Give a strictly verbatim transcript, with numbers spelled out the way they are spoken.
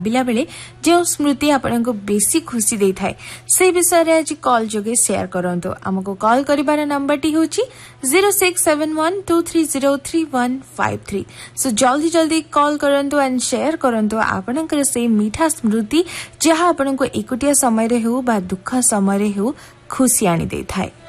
बिला बेले जो स्मृति आपण को बेसी खुशी दे थाए से विषय रे आज कॉल जोगे शेयर करंतो। हमको कॉल करिबार नंबर टी होची zero six seven one two three zero three one five three। सो जल्दी जल्दी कॉल करंतो एंड शेयर करंतो आपनकर से मीठा स्मृति जहा आपण को एकुटिया समय रे हो बा दुख समय रे हो खुशी आनी दे थाए।